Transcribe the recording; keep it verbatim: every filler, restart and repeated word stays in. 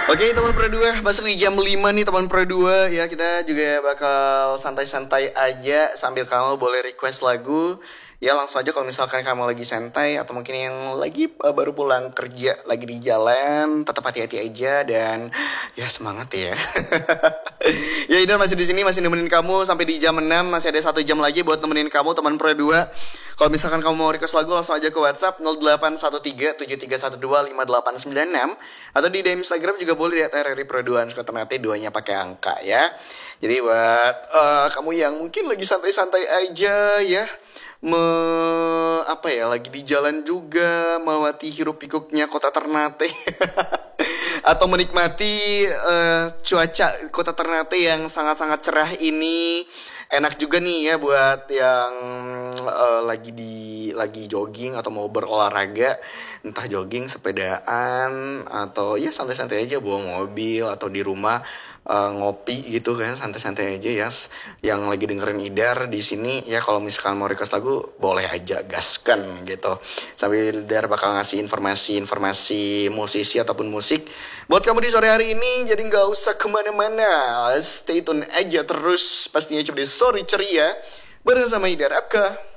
Oke teman Pro dua, masuk di jam lima nih teman Pro dua. Ya kita juga bakal santai-santai aja sambil kamu boleh request lagu. Ya langsung aja kalau misalkan kamu lagi santai atau mungkin yang lagi uh, baru pulang kerja, lagi di jalan, tetap hati-hati aja dan ya semangat ya. Ya Idan masih di sini, masih nemenin kamu sampai di jam enam, masih ada satu jam lagi buat nemenin kamu teman Pro dua. Kalau misalkan kamu mau request lagu langsung aja ke WhatsApp nol delapan satu tiga tujuh tiga satu dua lima delapan sembilan enam atau di D M Instagram juga boleh lihat R R I Pro dua underscore ternate, duanya pakai angka ya. Jadi buat uh, kamu yang mungkin lagi santai-santai aja ya, me apa ya lagi di jalan juga melewati hiruk pikuknya kota Ternate atau menikmati uh, cuaca kota Ternate yang sangat-sangat cerah ini. Enak juga nih ya buat yang uh, lagi di lagi jogging atau mau berolahraga, entah jogging, sepedaan atau ya santai-santai aja bawa mobil atau di rumah uh, ngopi gitu kan, santai-santai aja ya. Yang lagi dengerin Idar di sini ya, kalau misalkan mau request lagu boleh aja gaskan gitu. Sambil Idar bakal ngasih informasi-informasi musisi ataupun musik buat kamu di sore hari ini. Jadi nggak usah kemana-mana, stay tune aja terus pastinya cuma di Sore Ceria bareng sama Idar Aka.